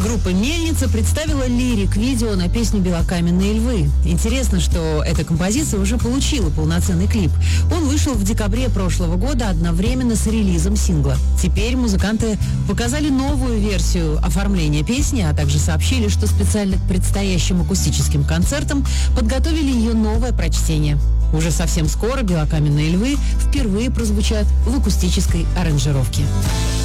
Группа «Мельница» представила лирик-видео на песню «Белокаменные львы». Интересно, что эта композиция уже получила полноценный клип. Он вышел в декабре прошлого года одновременно с релизом сингла. Теперь музыканты показали новую версию оформления песни, а также сообщили, что специально к предстоящим акустическим концертам подготовили ее новое прочтение. Уже совсем скоро «Белокаменные львы» впервые прозвучат в акустической аранжировке.